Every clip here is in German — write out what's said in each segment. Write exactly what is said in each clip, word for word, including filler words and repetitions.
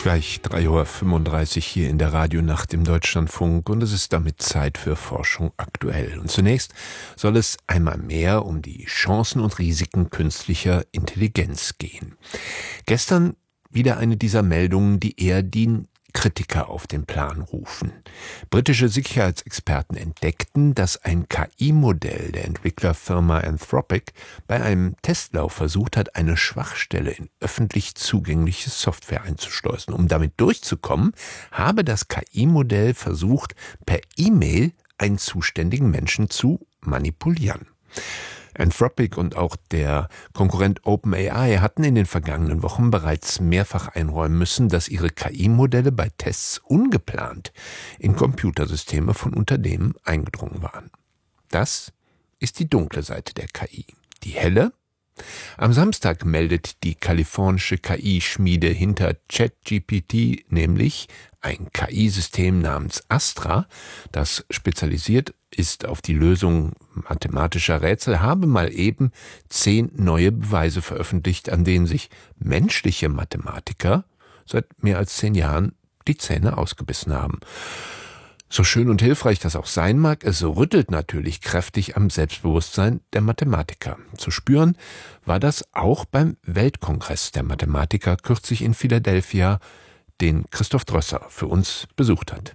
Gleich drei Uhr fünfunddreißig hier in der Radionacht im Deutschlandfunk und es ist damit Zeit für Forschung aktuell. Und zunächst soll es einmal mehr um die Chancen und Risiken künstlicher Intelligenz gehen. Gestern wieder eine dieser Meldungen, die eher die Kritiker auf den Plan rufen. Britische Sicherheitsexperten entdeckten, dass ein K I-Modell der Entwicklerfirma Anthropic bei einem Testlauf versucht hat, eine Schwachstelle in öffentlich zugängliche Software einzuschleusen. Um damit durchzukommen, habe das K I-Modell versucht, per E-Mail einen zuständigen Menschen zu manipulieren. Anthropic und auch der Konkurrent OpenAI hatten in den vergangenen Wochen bereits mehrfach einräumen müssen, dass ihre K I-Modelle bei Tests ungeplant in Computersysteme von Unternehmen eingedrungen waren. Das ist die dunkle Seite der K I. Die helle? Am Samstag meldet die kalifornische K I-Schmiede hinter ChatGPT nämlich ein K I-System namens Astra, das spezialisiert ist auf die Lösung mathematischer Rätsel, habe mal eben zehn neue Beweise veröffentlicht, an denen sich menschliche Mathematiker seit mehr als zehn Jahren die Zähne ausgebissen haben. So schön und hilfreich das auch sein mag, es rüttelt natürlich kräftig am Selbstbewusstsein der Mathematiker. Zu spüren war das auch beim Weltkongress der Mathematiker kürzlich in Philadelphia, den Christoph Drösser für uns besucht hat.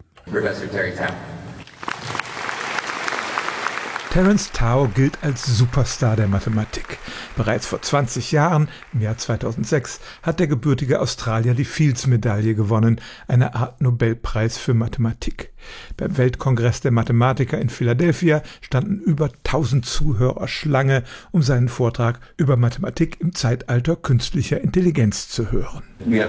Terence Tao gilt als Superstar der Mathematik. Bereits vor zwanzig Jahren, im Jahr zweitausendsechs, hat der gebürtige Australier die Fields-Medaille gewonnen, eine Art Nobelpreis für Mathematik. Beim Weltkongress der Mathematiker in Philadelphia standen über tausend Zuhörer Schlange, um seinen Vortrag über Mathematik im Zeitalter künstlicher Intelligenz zu hören. Wir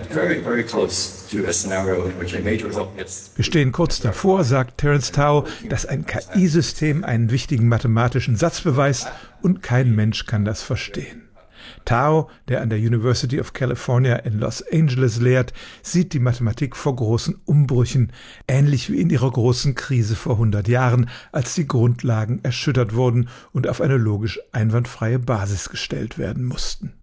stehen kurz davor, sagt Terence Tao, dass ein K I-System einen wichtigen mathematischen Satz beweist und kein Mensch kann das verstehen. Tao, der an der University of California in Los Angeles lehrt, sieht die Mathematik vor großen Umbrüchen, ähnlich wie in ihrer großen Krise vor hundert Jahren, als die Grundlagen erschüttert wurden und auf eine logisch einwandfreie Basis gestellt werden mussten.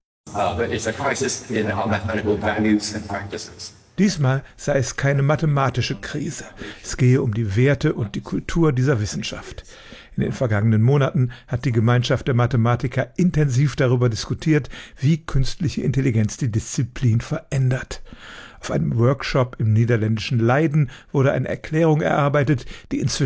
Diesmal sei es keine mathematische Krise. Es gehe um die Werte und die Kultur dieser Wissenschaft. In den vergangenen Monaten hat die Gemeinschaft der Mathematiker intensiv darüber diskutiert, wie künstliche Intelligenz die Disziplin verändert. Auf einem Workshop im niederländischen Leiden wurde eine Erklärung erarbeitet, die inzwischen